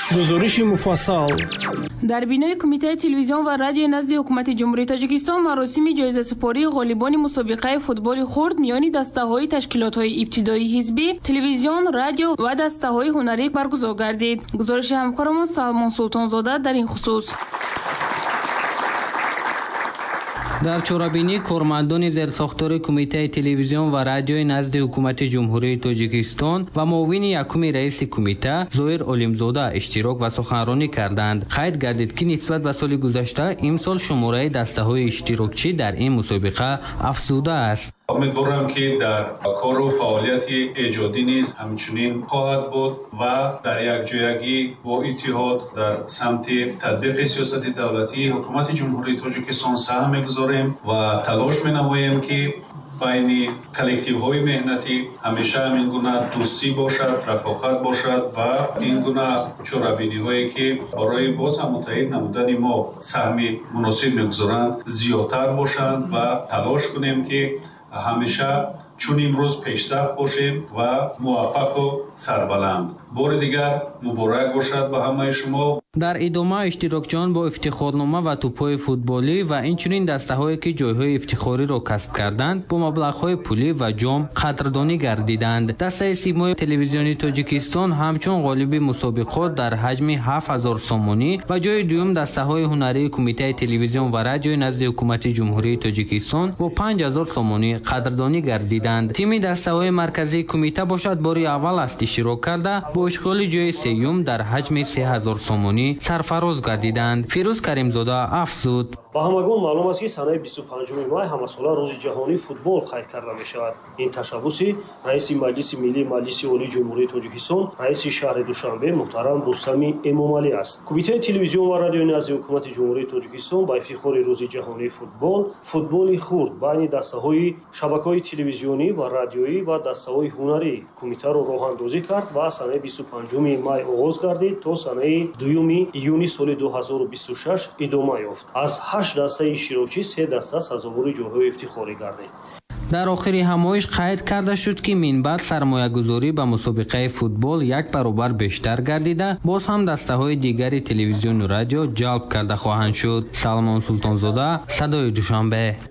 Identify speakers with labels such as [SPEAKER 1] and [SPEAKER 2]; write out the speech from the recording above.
[SPEAKER 1] гузориши муфассал.
[SPEAKER 2] дар бинои кумитаи телевизион ва радиои назди ҳукумати ҷумҳурии тоҷикистон маросими ҷоизасупории ғолибони мусобиқаи футболи хурд миёни дастаҳои ташкилотҳои ибтидоии ҳизбӣ, телевизион, радио ва дастаҳои ҳунарӣ баргузор гардид. гузориши ҳамкорамон Салмон Султонзода дар ин хусус.
[SPEAKER 3] дар чорабинӣ кормандони зерсохтори кумитаи телевизион ва радиои назди ҳукумати ҷумҳурии тоҷикистон ва муовини якуми раиси кумита Зоир Олимзода иштирок ва суханронӣ карданд. қайд гардид ки нисбат ба соли гузашта имсол шумораи дастаҳои иштирокчӣ дар ин мусобиқа афзуда аст.
[SPEAKER 4] امیدوارم که در کار و فعالیت ایجادی نیز همچنین خواهد بود و در یک جایگی با اتحاد در سمت تطبیق سیاست دولتی حکومت جمهوری تاجیکستان سهم می‌گذاریم و تلاش می‌نماییم که بین کلکتیوهای مهنتی همیشه همین گونه دوستی باشد، رفاقت باشد و این گونه چاره‌بینی‌هایی که برای باز هم متحد نمودن ما سهم مناسب می‌گذارند زیادتر باشند و تلاش کنیم که همیشه چون امروز پیشرفت باشیم و موفق و سربلند. بار دیگر مبارک باشد به همه شما.
[SPEAKER 3] дар идома иштирокчиён бо ифтихорнома ва тӯбҳои футболӣ ва инчунин дастаҳое ки ҷойҳои ифтихориро касб карданд бо маблағҳои пулӣ ва ҷом қадрдонӣ гардиданд. дастаи симои телевизиони тоҷикистон ҳамчун ғолиби мусобиқот дар ҳаҷми 7000 сомонӣ ва ҷои дуюм дастаҳои ҳунарии кумитаи телевизион ва радиои назди ҳукумати ҷумҳурии тоҷикистон бо 5000 сомонӣ қадрдонӣ гардиданд. тими дастаҳои марказии кумита бошад бори аввал аст иштирок карда бо ишғоли ҷои сеюм дар ҳаҷми 3000 сомонӣ сарфароз гардиданд. фирӯз каримзода афзуд.
[SPEAKER 5] ба ҳамагон маълум аст ки санаи 25 май ҳамасола рӯзи ҷаҳонии футбол қайд карда мешавад. ин ташаббуси раиси маҷлиси миллии маҷлиси олии ҷумҳурии тоҷикистон, раиси шаҳри душанбе муҳтарам рустами эмомалӣ аст. кумитаи телевизион ва радиои назди ҳукумати ҷумҳурии тоҷикистон ба ифтихори рӯзи ҷаҳонии футбол, футболи хурд байни дастаҳои шабакаҳои телевизионӣ ва радиоӣ ва дастаҳои ҳунарӣ кумитаро роҳандозӣ кард ва санаи 25 май оғоз гардид то санаи 2 июни соли 2026 идома ёфт. аз 8 дастаи иштирокчӣ 3 даста сазовори ҷойҳои ифтихорӣ гардид.
[SPEAKER 3] дар охири ҳамоиш қайд карда шуд ки минбаъд сармоягузорӣ ба мусобиқаи футбол 1 баробар бештар гардида боз ҳам дастаҳои дигари телевизиону радио ҷалб карда хоҳанд шуд. Салмон Султонзода, Садои Душанбе.